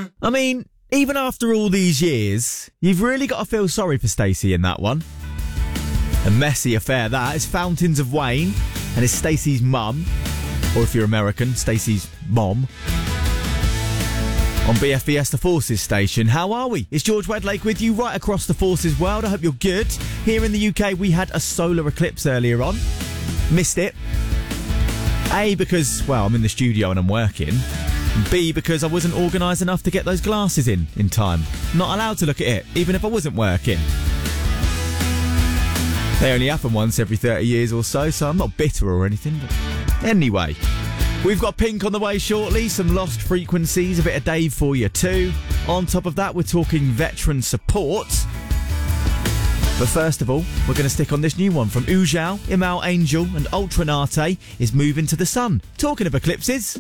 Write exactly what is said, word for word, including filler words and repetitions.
I mean, even after all these years, you've really got to feel sorry for Stacey in that one. A messy affair that is. Fountains of Wayne and it's Stacey's mum, or if you're American, Stacey's mom. On B F B S The Forces station. How are we? It's George Wedlake with you right across the Forces world. I hope you're good. Here in the U K, we had a solar eclipse earlier on. Missed it. A, because, well, I'm in the studio and I'm working. B, because I wasn't organised enough to get those glasses in in time. Not allowed to look at it, even if I wasn't working. They only happen once every thirty years or so, so I'm not bitter or anything. But anyway, we've got Pink on the way shortly, some Lost Frequencies, a bit of Dave for you too. On top of that, we're talking veteran support. But first of all, we're going to stick on this new one from Ujao, Imal Angel and Ultranate is Moving to the Sun. Talking of eclipses...